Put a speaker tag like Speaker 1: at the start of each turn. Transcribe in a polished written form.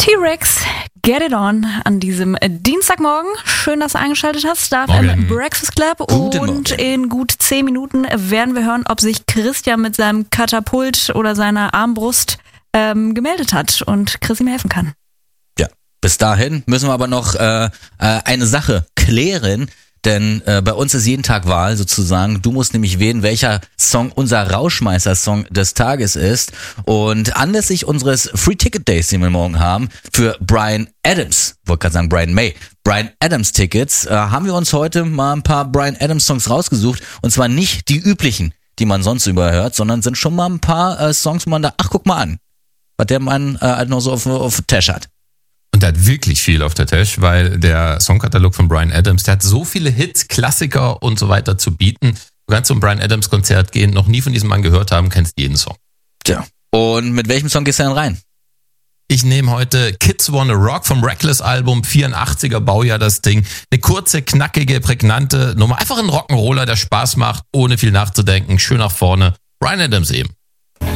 Speaker 1: T-Rex, get it on an diesem Dienstagmorgen. Schön, dass du eingeschaltet hast. Da im Breakfast Club. Und in gut 10 Minuten werden wir hören, ob sich Christian mit seinem Katapult oder seiner Armbrust gemeldet hat und Chris ihm helfen kann.
Speaker 2: Ja, bis dahin müssen wir aber noch eine Sache klären. Denn bei uns ist jeden Tag Wahl sozusagen. Du musst nämlich wählen, welcher Song unser Rauschmeißer-Song des Tages ist. Und anlässlich unseres Free Ticket Days, den wir morgen haben, für Bryan Adams, wollte gerade sagen Brian May, Bryan Adams Tickets, haben wir uns heute mal ein paar Bryan Adams Songs rausgesucht. Und zwar nicht die üblichen, die man sonst überhört, sondern sind schon mal ein paar Songs, wo man da, ach guck mal an, was der Mann noch so auf Tash hat.
Speaker 3: Und der hat wirklich viel auf der Tasche, weil der Songkatalog von Bryan Adams, der hat so viele Hits, Klassiker und so weiter zu bieten. Du kannst zum Bryan Adams Konzert gehen, noch nie von diesem Mann gehört haben, kennst jeden Song.
Speaker 2: Tja, und mit welchem Song gehst du denn rein?
Speaker 3: Ich nehme heute Kids Wanna Rock vom Reckless Album, 84er Baujahr das Ding. Eine kurze, knackige, prägnante Nummer. Einfach ein Rock'n'Roller, der Spaß macht, ohne viel nachzudenken. Schön nach vorne. Bryan Adams eben.